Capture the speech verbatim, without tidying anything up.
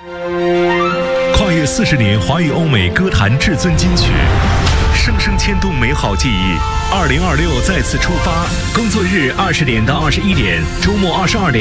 跨越四十年华语欧美歌坛至尊金曲，生生牵动美好记忆。二零二六再次出发，工作日二十点到二十一点，周末二十二点